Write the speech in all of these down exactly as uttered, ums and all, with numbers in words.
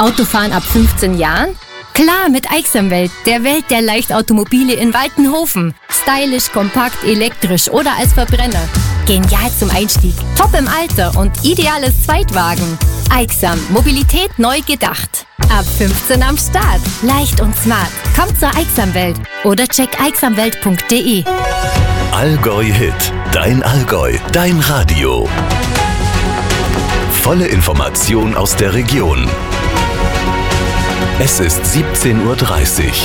Autofahren ab fünfzehn Jahren? Klar, mit Aixamwelt, der Welt der Leichtautomobile in Waltenhofen. Stylisch, kompakt, elektrisch oder als Verbrenner. Genial zum Einstieg, top im Alter und ideales Zweitwagen. Aixam, Mobilität neu gedacht. Ab fünfzehn am Start. Leicht und smart. Kommt zur Aixamwelt oder check aixamwelt punkt de. Allgäu Hit. Dein Allgäu. Dein Radio. Volle Information aus der Region. Es ist siebzehn Uhr dreißig.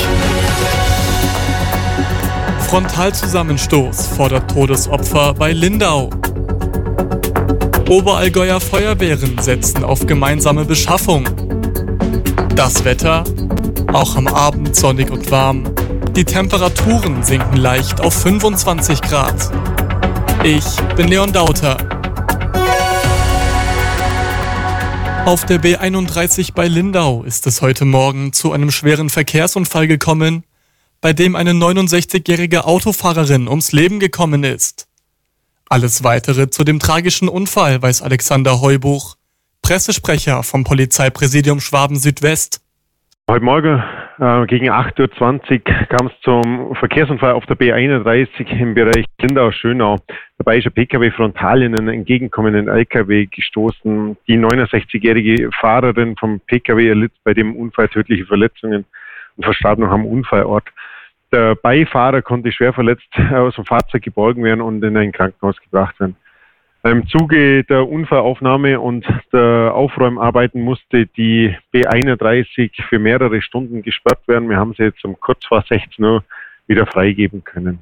Frontalzusammenstoß fordert Todesopfer bei Lindau. Oberallgäuer Feuerwehren setzen auf gemeinsame Beschaffung. Das Wetter? Auch am Abend sonnig und warm. Die Temperaturen sinken leicht auf fünfundzwanzig Grad. Ich bin Leon Dauter. Auf der B einunddreißig bei Lindau ist es heute Morgen zu einem schweren Verkehrsunfall gekommen, bei dem eine neunundsechzigjährige Autofahrerin ums Leben gekommen ist. Alles Weitere zu dem tragischen Unfall weiß Alexander Heubuch, Pressesprecher vom Polizeipräsidium Schwaben Südwest. Heute Morgen äh, gegen acht Uhr zwanzig kam es zum Verkehrsunfall auf der B einunddreißig im Bereich Lindau-Schönau. Dabei ist ein P K W frontal in einen entgegenkommenden L K W gestoßen. Die neunundsechzigjährige Fahrerin vom P K W erlitt bei dem Unfall tödliche Verletzungen und verstarb noch am Unfallort. Der Beifahrer konnte schwer verletzt aus dem Fahrzeug geborgen werden und in ein Krankenhaus gebracht werden. Im Zuge der Unfallaufnahme und der Aufräumarbeiten musste die B einunddreißig für mehrere Stunden gesperrt werden. Wir haben sie jetzt um kurz vor sechzehn Uhr wieder freigeben können.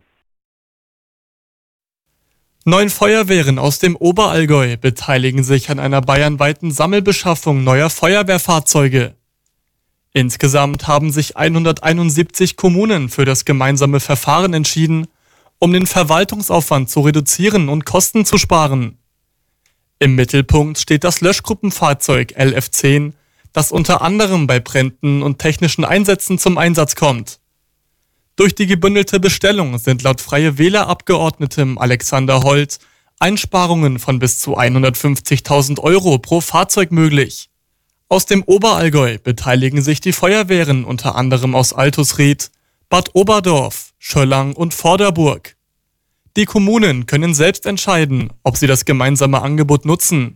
Neun Feuerwehren aus dem Oberallgäu beteiligen sich an einer bayernweiten Sammelbeschaffung neuer Feuerwehrfahrzeuge. Insgesamt haben sich hunderteinundsiebzig Kommunen für das gemeinsame Verfahren entschieden, um den Verwaltungsaufwand zu reduzieren und Kosten zu sparen. Im Mittelpunkt steht das Löschgruppenfahrzeug L F zehn, das unter anderem bei Bränden und technischen Einsätzen zum Einsatz kommt. Durch die gebündelte Bestellung sind laut Freie Wähler-Abgeordnetem Alexander Holt Einsparungen von bis zu hundertfünfzigtausend Euro pro Fahrzeug möglich. Aus dem Oberallgäu beteiligen sich die Feuerwehren unter anderem aus Altusried, Bad Oberdorf, Schöllang und Vorderburg. Die Kommunen können selbst entscheiden, ob sie das gemeinsame Angebot nutzen.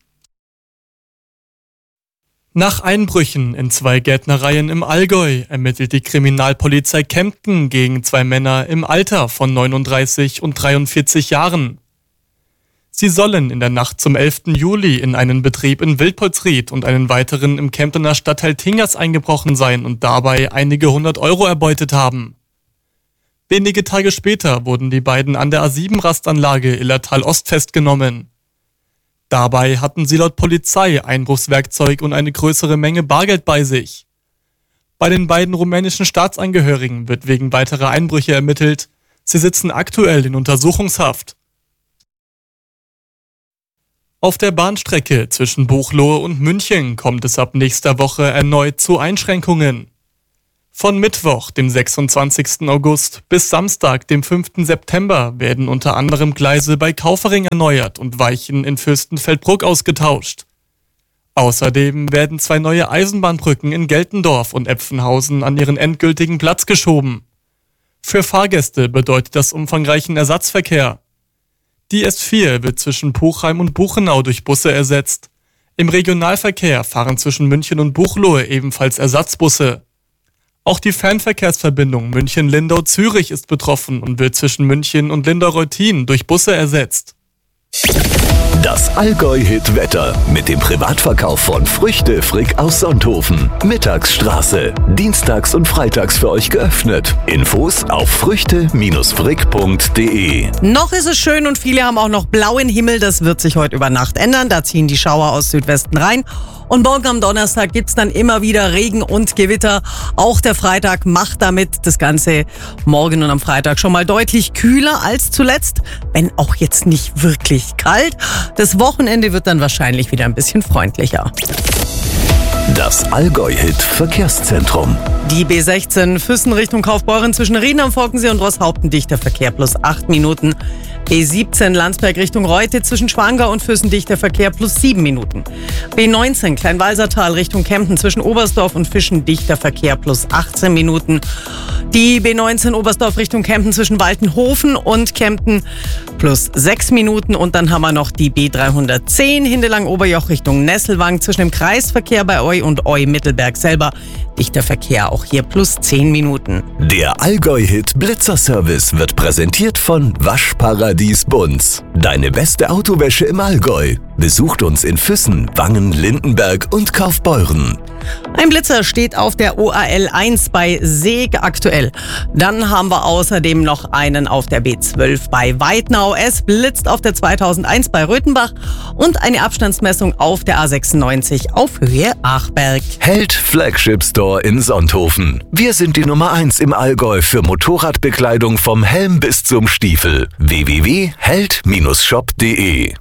Nach Einbrüchen in zwei Gärtnereien im Allgäu ermittelt die Kriminalpolizei Kempten gegen zwei Männer im Alter von neununddreißig und dreiundvierzig Jahren. Sie sollen in der Nacht zum elften Juli in einen Betrieb in Wildpolsried und einen weiteren im Kemptener Stadtteil Tingers eingebrochen sein und dabei einige hundert Euro erbeutet haben. Wenige Tage später wurden die beiden an der A sieben Rastanlage Illertal Ost festgenommen. Dabei hatten sie laut Polizei Einbruchswerkzeug und eine größere Menge Bargeld bei sich. Bei den beiden rumänischen Staatsangehörigen wird wegen weiterer Einbrüche ermittelt. Sie sitzen aktuell in Untersuchungshaft. Auf der Bahnstrecke zwischen Buchloe und München kommt es ab nächster Woche erneut zu Einschränkungen. Von Mittwoch, dem sechsundzwanzigsten August, bis Samstag, dem fünften September, werden unter anderem Gleise bei Kaufering erneuert und Weichen in Fürstenfeldbruck ausgetauscht. Außerdem werden zwei neue Eisenbahnbrücken in Geltendorf und Epfenhausen an ihren endgültigen Platz geschoben. Für Fahrgäste bedeutet das umfangreichen Ersatzverkehr. Die S vier wird zwischen Puchheim und Buchenau durch Busse ersetzt. Im Regionalverkehr fahren zwischen München und Buchloe ebenfalls Ersatzbusse. Auch die Fernverkehrsverbindung München-Lindau-Zürich ist betroffen und wird zwischen München und Lindau-Reutin durch Busse ersetzt. Das Allgäu-Hit-Wetter mit dem Privatverkauf von Früchte Frick aus Sonthofen. Mittagsstraße. Dienstags und freitags für euch geöffnet. Infos auf früchte frick punkt de. Noch ist es schön und viele haben auch noch blauen Himmel. Das wird sich heute über Nacht ändern. Da ziehen die Schauer aus Südwesten rein. Und morgen am Donnerstag gibt's dann immer wieder Regen und Gewitter. Auch der Freitag macht damit das Ganze morgen und am Freitag schon mal deutlich kühler als zuletzt. Wenn auch jetzt nicht wirklich kalt. Das Wochenende wird dann wahrscheinlich wieder ein bisschen freundlicher. Das Allgäu-Hit-Verkehrszentrum. Die B sechzehn Füssen Richtung Kaufbeuren zwischen Rieden am Falkensee und Rosshaupten dichter Verkehr plus acht Minuten. B siebzehn Landsberg Richtung Reute zwischen Schwangau und Füssen dichter Verkehr plus sieben Minuten. B neunzehn Kleinwalsertal Richtung Kempten zwischen Oberstdorf und Fischen dichter Verkehr plus achtzehn Minuten. Die B neunzehn Oberstdorf Richtung Kempten zwischen Waltenhofen und Kempten plus sechs Minuten. Und dann haben wir noch die B dreihundertzehn Hindelang-Oberjoch Richtung Nesselwang zwischen dem Kreisverkehr bei Eu und Eu-Mittelberg selber. Dichter Verkehr auch hier plus zehn Minuten. Der Allgäu-Hit Blitzer-Service wird präsentiert von Waschparadies Bunz. Deine beste Autowäsche im Allgäu. Besucht uns in Füssen, Wangen, Lindenberg und Kaufbeuren. Ein Blitzer steht auf der O A L eins bei Seeg aktuell. Dann haben wir außerdem noch einen auf der B zwölf bei Weidnau. Es blitzt auf der zweitausendeins bei Röthenbach und eine Abstandsmessung auf der A sechsundneunzig auf Höhe Achberg. Held Flagship Store in Sonthofen. Wir sind die Nummer eins im Allgäu für Motorradbekleidung vom Helm bis zum Stiefel. w w w punkt held Bindestrich shop punkt de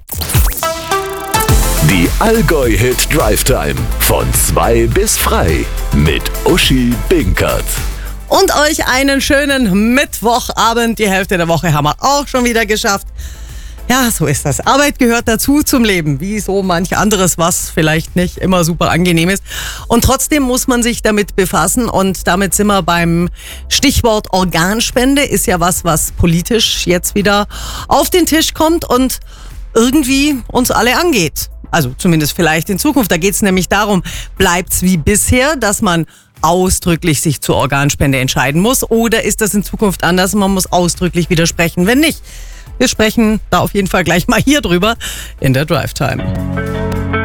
Die Allgäu-Hit Drive Time von zwei bis frei mit Uschi Binkert. Und euch einen schönen Mittwochabend. Die Hälfte der Woche haben wir auch schon wieder geschafft. Ja, so ist das. Arbeit gehört dazu zum Leben, wie so manch anderes, was vielleicht nicht immer super angenehm ist. Und trotzdem muss man sich damit befassen. Und damit sind wir beim Stichwort Organspende. Ist ja was, was politisch jetzt wieder auf den Tisch kommt und irgendwie uns alle angeht. Also zumindest vielleicht in Zukunft. Da geht es nämlich darum, bleibt's wie bisher, dass man ausdrücklich sich zur Organspende entscheiden muss, oder ist das in Zukunft anders? Man muss ausdrücklich widersprechen, wenn nicht. Wir sprechen da auf jeden Fall gleich mal hier drüber in der Drive Time.